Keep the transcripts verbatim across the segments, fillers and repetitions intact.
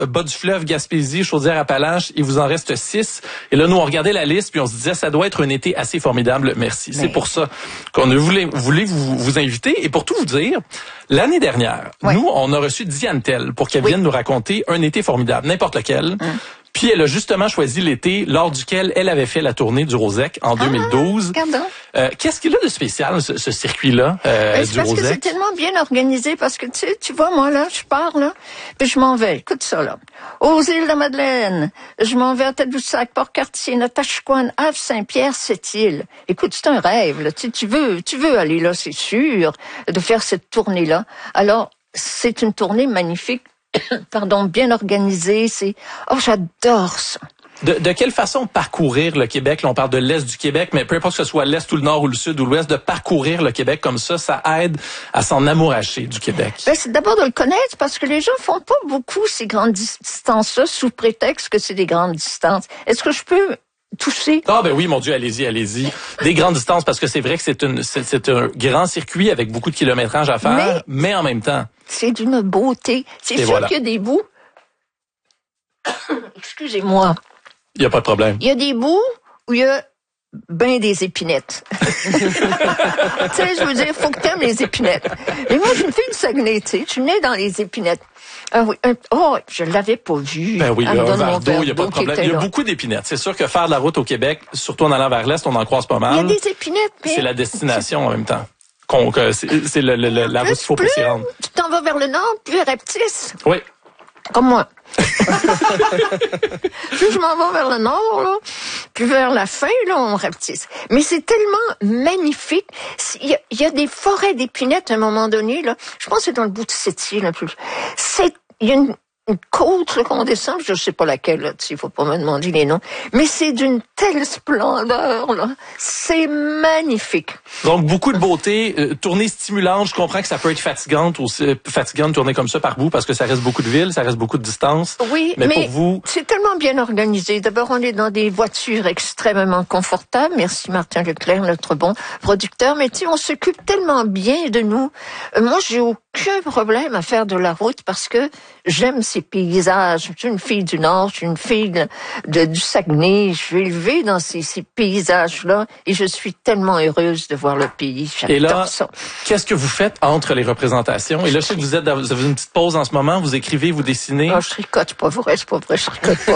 bas du fleuve, Gaspésie, Chaudière-Appalaches, il vous en reste six. Et là, nous, on regardait la liste, puis on se disait, ça doit être un été assez formidable. Merci. Mais... C'est pour ça qu'on a voulu, voulu vous, vous inviter. Et pour tout vous dire, l'année dernière, oui. nous, on a reçu Diane Tell pour qu'elle oui. vienne nous raconter un été formidable, n'importe lequel. Hum. Puis elle a justement choisi l'été lors duquel elle avait fait la tournée du Rosec en deux mille douze. Ah, euh, qu'est-ce qu'il a de spécial, ce, ce circuit-là euh, ben, du parce Rosec? Que c'est tellement bien organisé, parce que tu sais, tu vois, moi là, je pars là, puis je m'en vais, écoute ça là, aux îles de la Madeleine, je m'en vais à Tadoussac, Port-Cartier, Natashquan, Havre, Saint-Pierre, Sept-Îles. Écoute, c'est un rêve, là, tu sais, tu veux, tu veux aller là, c'est sûr, de faire cette tournée-là. Alors, c'est une tournée magnifique. Pardon, bien organisé, c'est... Oh, j'adore ça. De, de quelle façon parcourir le Québec? Là, on parle de l'Est du Québec, mais peu importe que ce soit l'Est ou le Nord ou le Sud ou l'Ouest, de parcourir le Québec comme ça, ça aide à s'en amouracher du Québec. Ben, c'est d'abord de le connaître, parce que les gens font pas beaucoup ces grandes distances-là sous prétexte que c'est des grandes distances. Est-ce que je peux... toucher. Ah ben oui, mon Dieu, allez-y, allez-y. Des grandes distances, parce que c'est vrai que c'est, une, c'est, c'est un grand circuit avec beaucoup de kilométrage à faire, mais, mais en même temps... C'est d'une beauté. C'est sûr voilà. qu'il y a des bouts... Excusez-moi. Il n'y a pas de problème. Il y a des bouts où il y a ben des épinettes. Tu sais, je veux dire, faut que t'aimes les épinettes. Mais moi, je suis une fille de Saguenay, tu sais. Je suis née dans les épinettes. Ah oui, un, oh, je l'avais pas vu. Ben oui, un verre d'eau, il n'y a pas de problème. Il y a beaucoup d'épinettes. C'est sûr que faire de la route au Québec, surtout en allant vers l'Est, on en croise pas mal. Il y a des épinettes, mais... C'est la destination en même temps. Qu'on, que c'est, c'est le, le, le, la route qu'il faut pour s'y rendre. Tu t'en vas vers le nord, plus Reptis. Oui. Comme moi. Plus je m'en vais vers le nord, là, puis vers la fin, là, on rapetisse. Mais c'est tellement magnifique. Il y, y a des forêts d'épinettes à un moment donné, là. Je pense que c'est dans le bout de Sept-Îles, un peu. C'est, il y a une, une côte, là, qu'on descend, je sais pas laquelle, là, il faut pas me demander les noms. Mais c'est d'une telle splendeur, là. C'est magnifique. Donc, beaucoup de beauté, euh, tournée stimulante. Je comprends que ça peut être fatigante aussi, fatigant de tourner comme ça par bout parce que ça reste beaucoup de villes, ça reste beaucoup de distance. Oui, mais, mais pour vous... c'est tellement bien organisé. D'abord, on est dans des voitures extrêmement confortables. Merci Martin Leclerc, notre bon producteur. Mais tu sais, on s'occupe tellement bien de nous. Euh, moi, j'ai aucun problème à faire de la route parce que j'aime ces paysages. Je suis une fille du Nord, je suis une fille de, de, du Saguenay. Je suis élevée dans ces, ces paysages-là et je suis tellement heureuse de voir le pays. J'adore et là, ça. Qu'est-ce que vous faites entre les représentations? Et là, je sais que vous êtes dans, vous avez une petite pause en ce moment, vous écrivez, vous dessinez. Ah, je tricote, c'est pas vrai, c'est pas vrai, je tricote pas.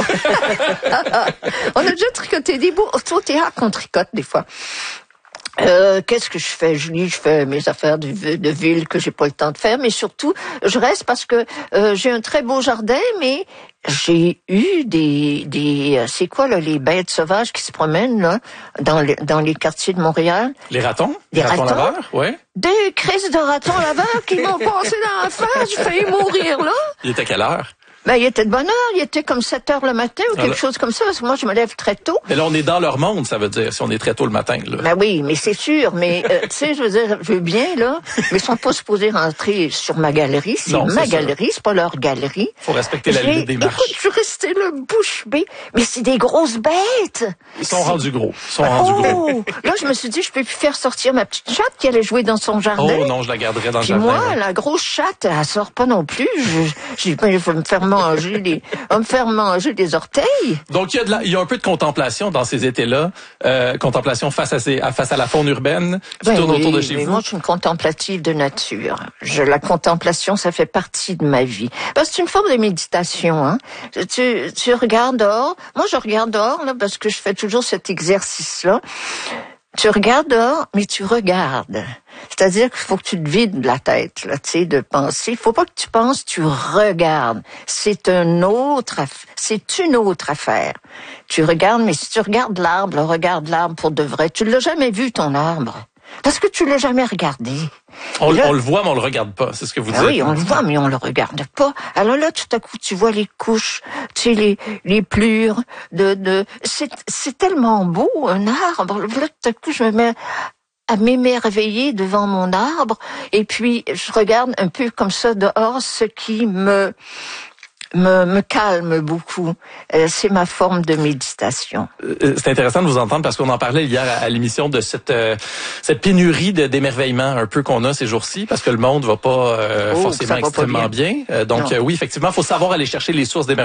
On a déjà tricoté des bouts. Au théâtre, on tricote des fois. Euh, qu'est-ce que je fais? Je lis, je fais mes affaires de, de ville que j'ai pas le temps de faire, mais surtout, je reste parce que euh, j'ai un très beau jardin, mais j'ai eu des, des, c'est quoi là, les bêtes sauvages qui se promènent là dans les, dans les quartiers de Montréal? Les ratons? Les ratons, ratons laveurs, ouais. Des crises de ratons laveurs qui m'ont passé dans la face, j'ai failli mourir là. Il était à quelle heure? Ben, il était de bonne heure, il était comme sept heures le matin ou quelque ah, chose comme ça, parce que moi, je me lève très tôt. Mais là, on est dans leur monde, ça veut dire, si on est très tôt le matin, là. Ben oui, mais c'est sûr, mais, euh, tu sais, je veux dire, je veux bien, là, mais ils sont pas supposés rentrer sur ma galerie, c'est non, ma c'est galerie, c'est pas leur galerie. Faut respecter la limite des marches. Écoute, je suis restée le bouche bée, mais c'est des grosses bêtes. Ils sont c'est... rendus gros, ils sont rendus oh, gros. Là, je me suis dit, je peux plus faire sortir ma petite chatte qui allait jouer dans son jardin. Oh non, je la garderai dans Puis le jardin. moi, ouais. La grosse chatte, elle sort pas non plus, je, je, je vais me faire manger les... On va me faire manger des orteils. Donc, il y a de la, il y a un peu de contemplation dans ces étés-là, euh, contemplation face à ces, face à la faune urbaine qui ben tourne oui, autour de chez mais vous. Moi, je suis une contemplative de nature. Je, la contemplation, ça fait partie de ma vie. Parce que c'est une forme de méditation, hein. Tu, tu regardes dehors. Moi, je regarde dehors, là, parce que je fais toujours cet exercice-là. Tu regardes dehors, mais tu regardes. C'est-à-dire qu'il faut que tu te vides la tête, là, tu sais, de penser. Il faut pas que tu penses, tu regardes. C'est un autre, c'est une autre affaire. Tu regardes, mais si tu regardes l'arbre, là, regarde l'arbre pour de vrai. Tu l'as jamais vu, ton arbre. Parce que tu l'as jamais regardé. On, là, on le voit, mais on le regarde pas. C'est ce que vous dites. Ah oui, on le voit, mais on le regarde pas. Alors là, tout à coup, tu vois les couches, tu sais, les, les plures de, de, c'est, c'est tellement beau, un arbre. Là, tout à coup, je me mets à m'émerveiller devant mon arbre. Et puis, je regarde un peu comme ça dehors, ce qui me, me, me calme beaucoup. Euh, c'est ma forme de méditation. C'est intéressant de vous entendre parce qu'on en parlait hier à, à l'émission de cette euh, cette pénurie de, d'émerveillement un peu qu'on a ces jours-ci parce que le monde va pas euh, oh, forcément va extrêmement pas bien. bien. bien. Euh, donc euh, oui, effectivement, il faut savoir aller chercher les sources d'émerveillement.